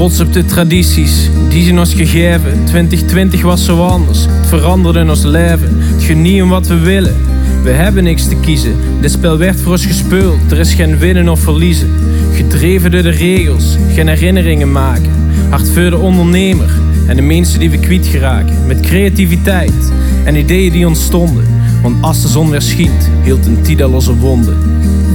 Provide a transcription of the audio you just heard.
Trots op de tradities, die zijn ons gegeven. 2020 was zo anders, het veranderde in ons leven. Het geniet om wat we willen, we hebben niks te kiezen. Dit spel werd voor ons gespeeld, er is geen winnen of verliezen. Gedreven door de regels, geen herinneringen maken. Hard voor de ondernemer en de mensen die we kwijt geraken. Met creativiteit en ideeën die ontstonden. Want als de zon weer schiet, hield een tijd al onze wonden.